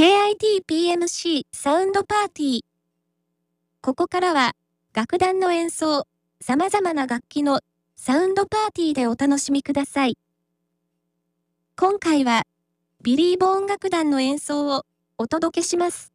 KITPMC サウンドパーティー。ここからは、楽団の演奏、様々な楽器のサウンドパーティーでお楽しみください。今回は、ビリー・ボーン楽団の演奏をお届けします。